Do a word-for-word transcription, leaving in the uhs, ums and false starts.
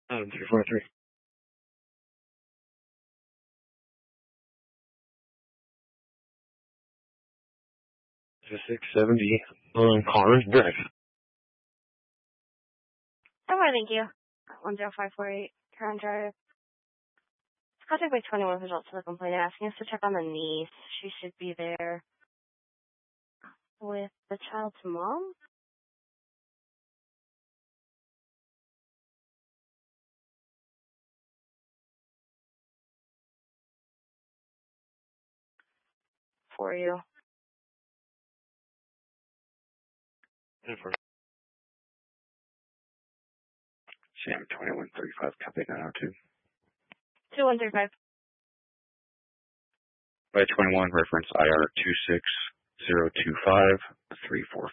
Um, three four three. six seventy on Collins Drive. Okay, thank you. one zero five four eight, Crown Drive. Contact by twenty-one results of the complaint asking us to check on the niece. She should be there with the child's mom. For you. Sam twenty-one thirty-five, copy nine oh two. two one three five. By twenty-one, reference I R two six zero two five three four.